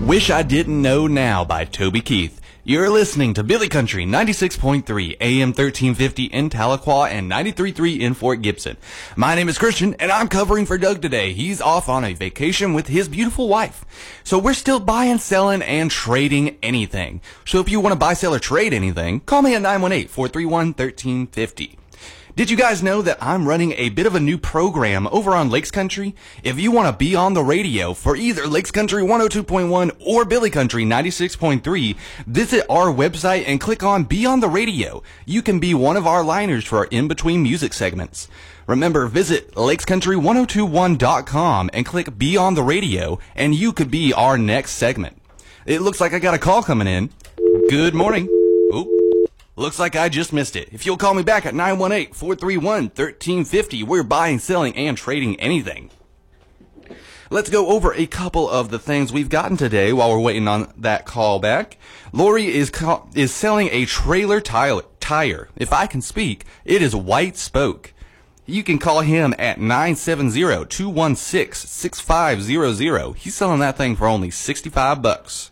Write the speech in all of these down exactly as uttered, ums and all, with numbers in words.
Wish I Didn't Know Now by Toby Keith. You're listening to Billy Country ninety-six point three A M thirteen fifty in Tahlequah and ninety-three point three in Fort Gibson. My name is Christian and I'm covering for Doug today. He's off on a vacation with his beautiful wife. So we're still buying, selling, and trading anything. So if you want to buy, sell, or trade anything, call me at nine one eight, four three one, one three five zero. Did you guys know that I'm running a bit of a new program over on Lakes Country? If you want to be on the radio for either Lakes Country one oh two point one or Billy Country ninety-six point three, visit our website and click on Be on the Radio. You can be one of our liners for our in-between music segments. Remember, visit lakes country one oh two one dot com and click Be on the Radio, and you could be our next segment. It looks like I got a call coming in. Good morning. Oop. Looks like I just missed it. If you'll call me back at nine one eight, four three one, one three five zero, we're buying, selling, and trading anything. Let's go over a couple of the things we've gotten today while we're waiting on that call back. Lori is ca- is selling a trailer tire. tire. If I can speak, it is White Spoke. You can call him at nine seven zero, two one six, six five zero zero. He's selling that thing for only sixty-five bucks.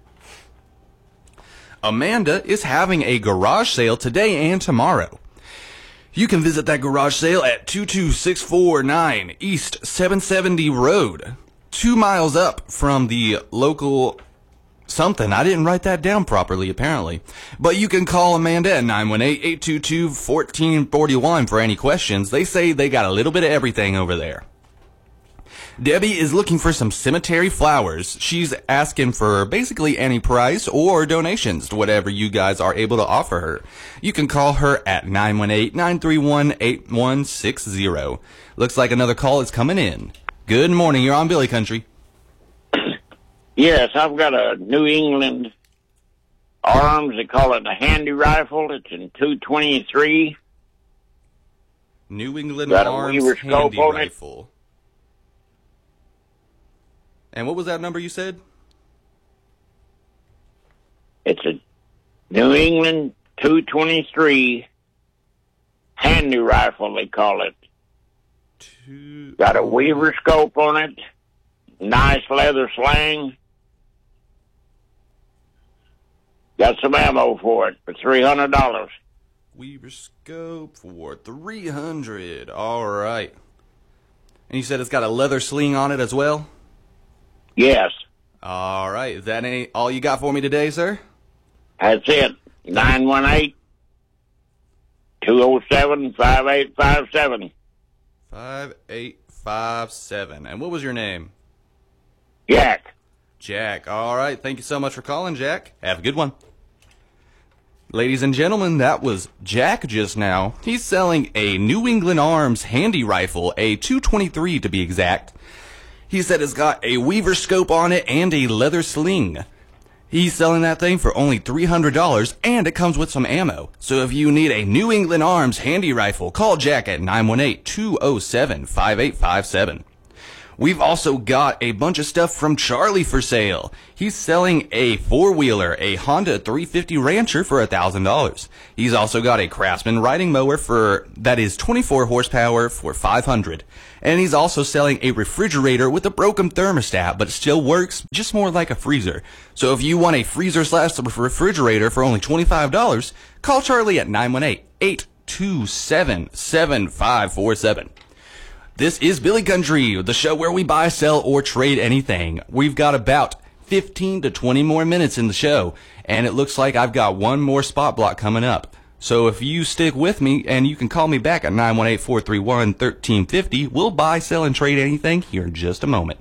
Amanda is having a garage sale today and tomorrow. You can visit that garage sale at two two six four nine East seven seventy Road, two miles up from the local something. I didn't write that down properly, apparently. But you can call Amanda at nine one eight, eight two two, one four four one for any questions. They say they got a little bit of everything over there. Debbie is looking for some cemetery flowers. She's asking for basically any price or donations to whatever you guys are able to offer her. You can call her at nine one eight, nine three one, eight one six zero. Looks like another call is coming in. Good morning, you're on Billy Country. Yes, I've got a New England Arms. They call it a handy rifle. It's in two twenty-three. New England got Arms a handy on rifle. It. And what was that number you said? It's a New England two twenty-three handy rifle, they call it. Two... Got a Weaver scope on it. Nice leather sling. Got some ammo for it for three hundred dollars. Weaver scope for three hundred dollars. All right. And you said it's got a leather sling on it as well? Yes. All right. Is that any, all you got for me today, sir? That's it. nine one eight, two oh seven, five eight five seven. five eight five seven. And what was your name? Jack. Jack. All right. Thank you so much for calling, Jack. Have a good one. Ladies and gentlemen, that was Jack just now. He's selling a New England Arms handy rifle, a two twenty-three to be exact. He said it's got a Weaver scope on it and a leather sling. He's selling that thing for only three hundred dollars, and it comes with some ammo. So if you need a New England Arms handy rifle, call Jack at nine one eight, two oh seven, five eight five seven. We've also got a bunch of stuff from Charlie for sale. He's selling a four-wheeler, a Honda three fifty Rancher for one thousand dollars. He's also got a Craftsman riding mower for that is twenty-four horsepower for five hundred dollars. And he's also selling a refrigerator with a broken thermostat, but it still works, just more like a freezer. So if you want a freezer slash refrigerator for only twenty-five dollars, call Charlie at nine one eight, eight two seven, seven five four seven. This is Billy Country, the show where we buy, sell, or trade anything. We've got about fifteen to twenty more minutes in the show, and it looks like I've got one more spot block coming up. So if you stick with me, and you can call me back at nine one eight, four three one, one three five zero, we'll buy, sell, and trade anything here in just a moment.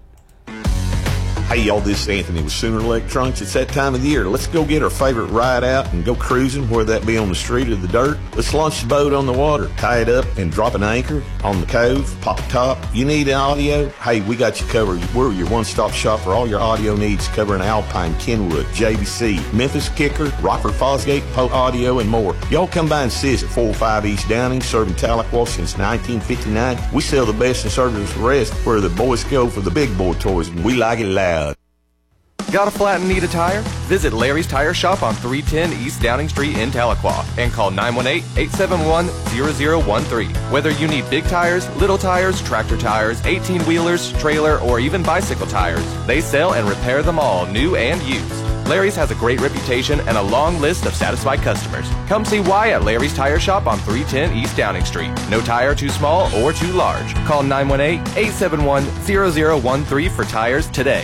Hey y'all, this is Anthony with Sooner Electronics. It's that time of the year. Let's go get our favorite ride out and go cruising, whether that be on the street or the dirt. Let's launch the boat on the water, tie it up, and drop an anchor on the cove, pop a top. You need audio? Hey, we got you covered. We're your one-stop shop for all your audio needs, covering Alpine, Kenwood, J V C, Memphis Kicker, Rockford Fosgate, Poe Audio, and more. Y'all come by and see us at four oh five East Downing, serving Tahlequah since nineteen fifty-nine. We sell the best and service the rest, where the boys go for the big boy toys, and we like it loud. Got a flat and need a tire? Visit Larry's Tire Shop on three ten East Downing Street in Tahlequah and call nine one eight, eight seven one, zero zero one three. Whether you need big tires, little tires, tractor tires, eighteen-wheelers, trailer, or even bicycle tires, they sell and repair them all, new and used. Larry's has a great reputation and a long list of satisfied customers. Come see why at Larry's Tire Shop on three ten East Downing Street. No tire too small or too large. Call nine one eight, eight seven one, zero zero one three for tires today.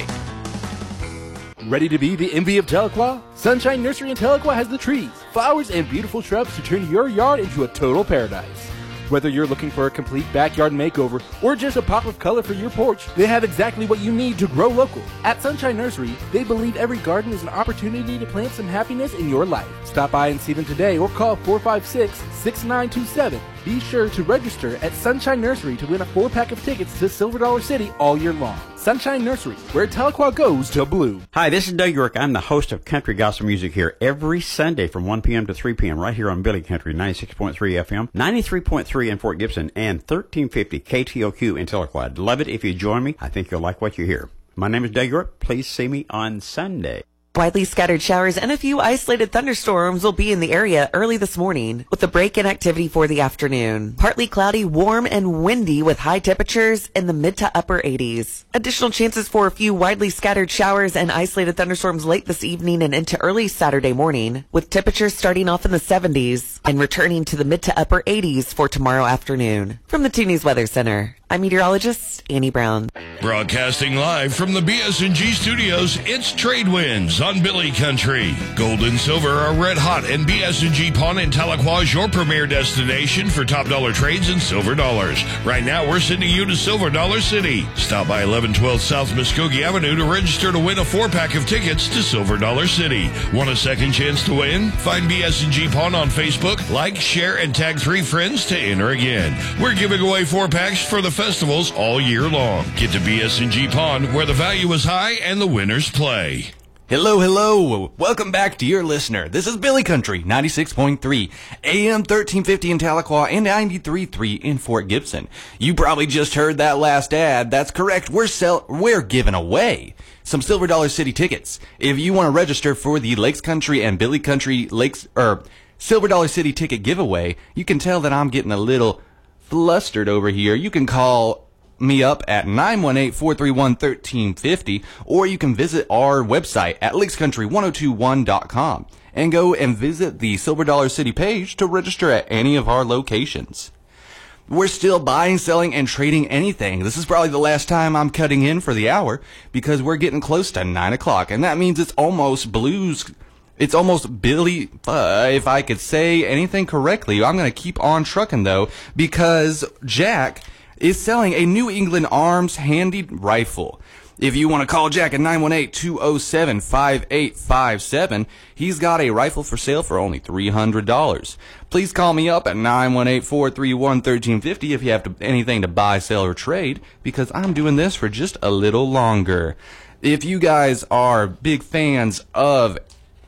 Ready to be the envy of Tahlequah? Sunshine Nursery in Tahlequah has the trees, flowers, and beautiful shrubs to turn your yard into a total paradise. Whether you're looking for a complete backyard makeover or just a pop of color for your porch, they have exactly what you need to grow local. At Sunshine Nursery, they believe every garden is an opportunity to plant some happiness in your life. Stop by and see them today or call four five six, six nine two seven. Be sure to register at Sunshine Nursery to win a four-pack of tickets to Silver Dollar City all year long. Sunshine Nursery, where Tahlequah goes to blue. Hi, this is Doug York. I'm the host of Country Gospel Music here every Sunday from one p.m. to three p.m. right here on Billy Country, ninety-six point three F M, ninety-three point three in Fort Gibson, and thirteen fifty K T O Q in Tahlequah. I'd love it if you join me. I think you'll like what you hear. My name is Doug York. Please see me on Sunday. Widely scattered showers and a few isolated thunderstorms will be in the area early this morning, with a break in activity for the afternoon. Partly cloudy, warm, and windy with high temperatures in the mid to upper eighties. Additional chances for a few widely scattered showers and isolated thunderstorms late this evening and into early Saturday morning, with temperatures starting off in the seventies and returning to the mid to upper eighties for tomorrow afternoon. From the two News Weather Center, I'm meteorologist Annie Brown. Broadcasting live from the B S and G studios, it's Trade Winds on Billy Country. Gold and silver are red hot, and B S and G Pawn in Tahlequah is your premier destination for top dollar trades and silver dollars. Right now, we're sending you to Silver Dollar City. Stop by eleven twelve South Muskogee Avenue to register to win a four-pack of tickets to Silver Dollar City. Want a second chance to win? Find B S and G Pawn on Facebook, like, share, and tag three friends to enter again. We're giving away four packs for the festivals all year long. Get to B S and G Pawn, where the value is high and the winners play. Hello, hello. Welcome back, dear listener. This is Billy Country, ninety-six point three, A M thirteen fifty in Tahlequah and ninety-three point three in Fort Gibson. You probably just heard that last ad. That's correct. We're sell- we're giving away some Silver Dollar City tickets. If you want to register for the Lakes Country and Billy Country Lakes, or Silver Dollar City ticket giveaway, you can tell that I'm getting a little flustered over here. You can call me up at nine one eight, four three one, one three five zero, or you can visit our website at lakes country one oh two one dot com and go and visit the Silver Dollar City page to register at any of our locations. We're still buying, selling, and trading anything. This is probably the last time I'm cutting in for the hour because we're getting close to nine o'clock, and that means it's almost blues. It's almost Billy, uh, if I could say anything correctly. I'm going to keep on trucking, though, because Jack is selling a New England Arms handy rifle. If you want to call Jack at nine one eight, two oh seven, five eight five seven, he's got a rifle for sale for only three hundred dollars. Please call me up at nine one eight, four three one, one three five zero if you have to, anything to buy, sell, or trade, because I'm doing this for just a little longer. If you guys are big fans of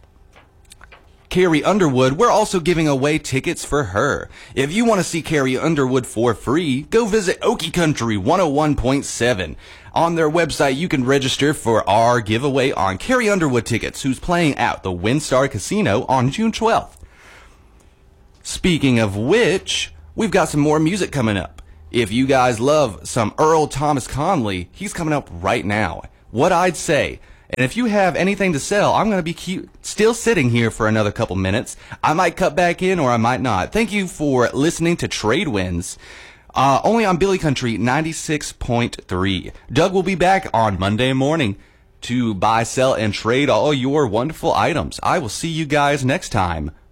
Carrie Underwood, we're also giving away tickets for her. If you want to see Carrie Underwood for free, go visit Okie Country one oh one point seven. On their website, you can register for our giveaway on Carrie Underwood tickets, who's playing at the WinStar Casino on June twelfth. Speaking of which, we've got some more music coming up. If you guys love some Earl Thomas Conley, he's coming up right now. What I'd Say. And if you have anything to sell, I'm going to be keep, still sitting here for another couple minutes. I might cut back in or I might not. Thank you for listening to Trade Winds, uh, only on Billy Country ninety-six point three. Doug will be back on Monday morning to buy, sell, and trade all your wonderful items. I will see you guys next time.